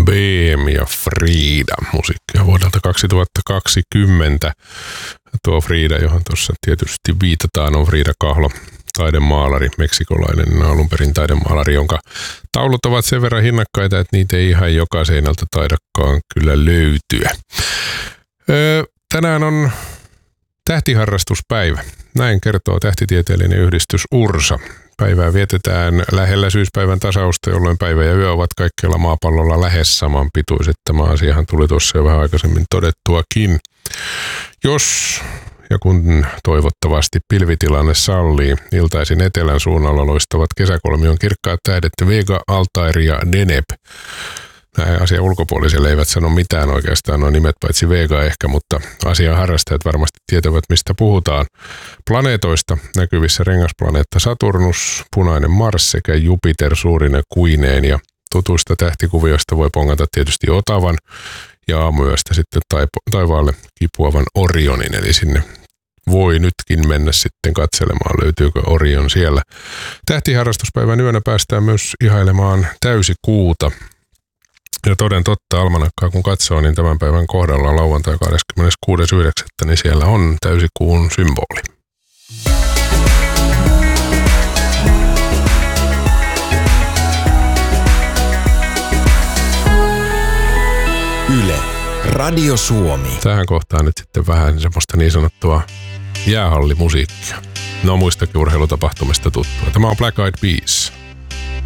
BM ja Frida, musiikkia vuodelta 2020. Tuo Frida, johon tuossa tietysti viitataan, on Frida Kahlo, taidemaalari, meksikolainen alun perin taidemaalari, jonka taulut ovat sen verran hinnakkaita, että niitä ei ihan joka seinältä taidakaan kyllä löytyä. Tänään on tähtiharrastuspäivä. Näin kertoo tähtitieteellinen yhdistys URSA. Päivää vietetään lähellä syyspäivän tasausta, jolloin päivä ja yö ovat kaikkialla maapallolla lähes saman pituiset. Tämä asiahan tuli tuossa jo vähän aikaisemmin todettuakin. Jos ja kun toivottavasti pilvitilanne sallii, iltaisin etelän suunnalla loistavat kesäkolmion kirkkaat tähdet Vega, Altair ja Deneb. Näin asian ulkopuoliselle eivät sano mitään oikeastaan nuo nimet, paitsi Vega ehkä, mutta asian harrastajat varmasti tietävät, mistä puhutaan. Planeetoista näkyvissä rengasplaneetta Saturnus, punainen Mars sekä Jupiter suurine kuineen, ja tutuista tähtikuvioista voi pongata tietysti Otavan ja aamuyöstä sitten taivaalle kipuavan Orionin, eli sinne voi nytkin mennä sitten katselemaan, löytyykö Orion siellä. Tähtiharrastuspäivän yönä päästään myös ihailemaan täysikuuta. Ja toden totta, almanakkaa kun katsoo, niin tämän päivän kohdalla lauantai 26.9. niin siellä on täysikuun symboli. Yle, Radio Suomi. Tähän kohtaan nyt sitten vähän semmoista niin sanottua jäähallimusiikkia. No muistakin urheilutapahtumista tuttua. Tämä on Black Eyed Peas.